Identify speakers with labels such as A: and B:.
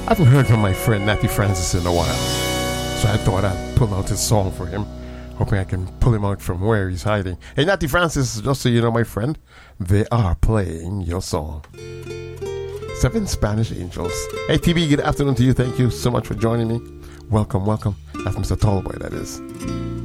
A: I haven't heard from my friend Natty Francis in a while, so I thought I'd pull out his song for him, hoping I can pull him out from where he's hiding. Hey, Natty Francis, just so you know, my friend, they are playing your song. 7 Spanish Angels. Hey, TB, good afternoon to you. Thank you so much for joining me. Welcome, welcome. That's Mr. Tallboy, that is.